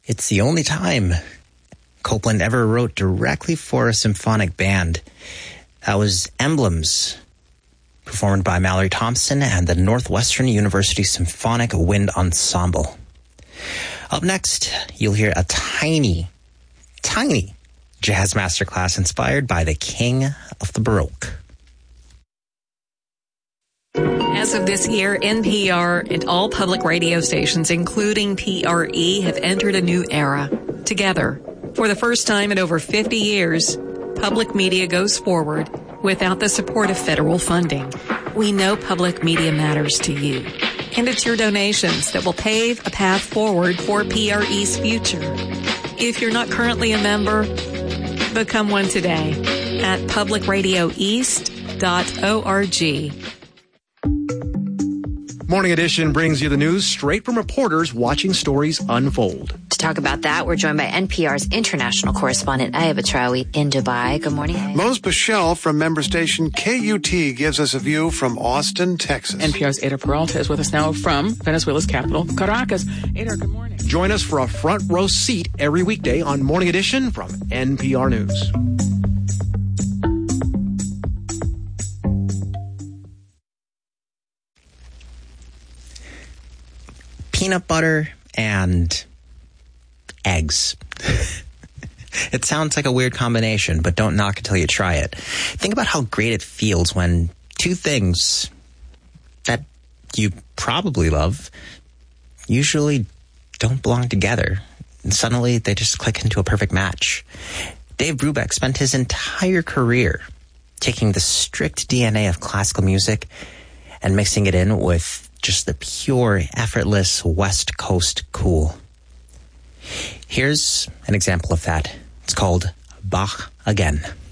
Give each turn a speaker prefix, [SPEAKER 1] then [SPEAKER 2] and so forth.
[SPEAKER 1] It's the only time Copland ever wrote directly for a symphonic band. That was Emblems, performed by Mallory Thompson and the Northwestern University Symphonic Wind Ensemble. Up next, you'll hear a tiny jazz masterclass inspired by the King of the Baroque.
[SPEAKER 2] As of this year, NPR and all public radio stations, including PRE, have entered a new era. Together, for the first time in over 50 years, public media goes forward without the support of federal funding. We know public media matters to you, and it's your donations that will pave a path forward for PRE's future. If you're not currently a member, become one today at publicradioeast.org.
[SPEAKER 3] Morning Edition brings you the news straight from reporters watching stories unfold.
[SPEAKER 4] To talk about that, we're joined by NPR's international correspondent, Ayaba Traoui, in Dubai. Good morning, Ayaba.
[SPEAKER 5] Mose Bichelle from member station KUT gives us a view from Austin, Texas.
[SPEAKER 6] NPR's Ada Peralta is with us now from Venezuela's capital, Caracas. Ada, good morning.
[SPEAKER 3] Join us for a front row seat every weekday on Morning Edition from NPR News.
[SPEAKER 1] Peanut butter and eggs. It sounds like a weird combination, but don't knock it till you try it. Think about how great it feels when two things that you probably love usually don't belong together, and suddenly they just click into a perfect match. Dave Brubeck spent his entire career taking the strict DNA of classical music and mixing it in with just the pure, effortless West Coast cool. Here's an example of that. It's called Bach Again.